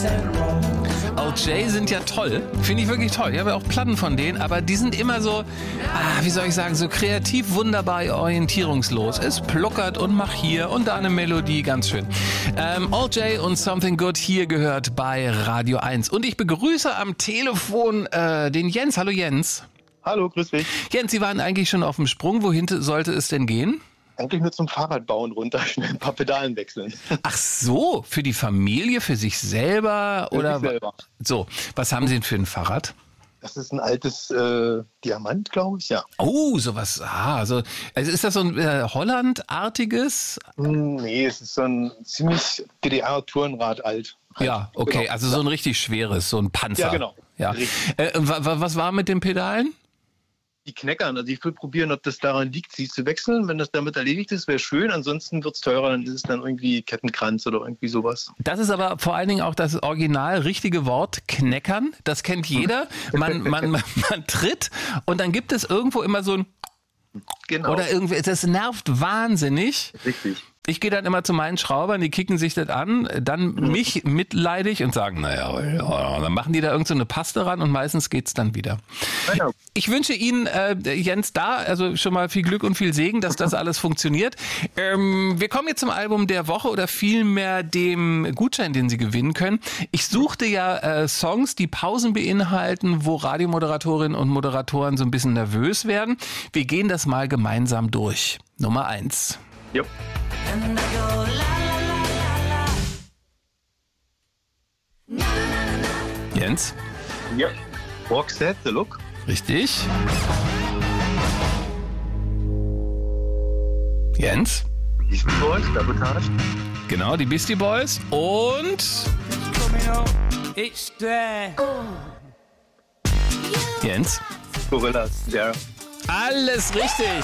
OJ sind ja toll, finde ich wirklich toll. Ich habe ja auch Platten von denen, aber die sind immer so, wie soll ich sagen, so kreativ, wunderbar orientierungslos. Es pluckert und macht hier und da eine Melodie, ganz schön. OJ und Something Good hier gehört bei Radio 1. Und ich begrüße am Telefon den Jens. Hallo Jens. Hallo, grüß dich. Jens, Sie waren eigentlich schon auf dem Sprung. Wohin sollte es denn gehen? Eigentlich nur zum Fahrradbauen runter, schnell ein paar Pedalen wechseln. Ach so, für die Familie, für sich selber? Für oder sich selber. So, was haben Sie denn für ein Fahrrad? Das ist ein altes Diamant, glaube ich, ja. Oh, sowas. Also ist das so ein Holland-artiges? Nee, es ist so ein ziemlich DDR-Tourenrad alt. Ja, okay, Genau. also so ein richtig schweres, so ein Panzer. Ja, genau. Ja. Was war mit den Pedalen? Die kneckern, also ich will probieren, ob das daran liegt, sie zu wechseln. Wenn das damit erledigt ist, wäre schön. Ansonsten wird es teurer, dann ist es dann irgendwie Kettenkranz oder irgendwie sowas. Das ist aber vor allen Dingen auch das original richtige Wort, kneckern. Das kennt jeder. Man tritt und dann gibt es irgendwo immer so ein... Genau. Oder irgendwie, das nervt wahnsinnig. Richtig. Ich gehe dann immer zu meinen Schraubern, die kicken sich das an, dann mich mitleidig und sagen, naja, dann machen die da irgend so eine Paste ran und meistens geht's dann wieder. Genau. Ich wünsche Ihnen, Jens, also schon mal viel Glück und viel Segen, dass das alles funktioniert. Wir kommen jetzt zum Album der Woche oder vielmehr dem Gutschein, den Sie gewinnen können. Ich suchte ja Songs, die Pausen beinhalten, wo Radiomoderatorinnen und Moderatoren so ein bisschen nervös werden. Wir gehen das mal gemeinsam durch. Nummer 1. Jo. Jens? Ja. Roxette, The Look. Richtig. Jens? Beastie Boys, Sabotage. Genau, die Beastie Boys. Und Jens? Gorillaz, ja. Alles richtig.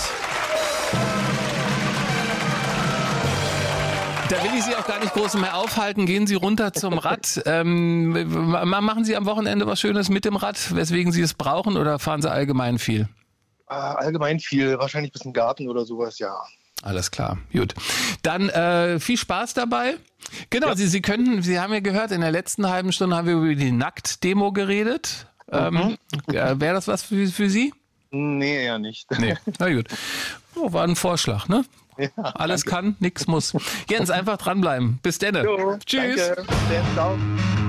Da will ich Sie auch gar nicht groß mehr aufhalten. Gehen Sie runter zum Rad. Machen Sie am Wochenende was Schönes mit dem Rad, weswegen Sie es brauchen, oder fahren Sie allgemein viel? Allgemein viel, wahrscheinlich ein bisschen Garten oder sowas, ja. Alles klar, gut. Dann viel Spaß dabei. Genau, ja. Sie haben ja gehört, in der letzten halben Stunde haben wir über die Nackt-Demo geredet. Wäre das was für Sie? Nee, ja nicht. Nee, na gut. Oh, war ein Vorschlag, ne? Ja, alles kann, nix muss. Jens, einfach dranbleiben. Bis dann. Jo, Tschüss. Danke. Ciao.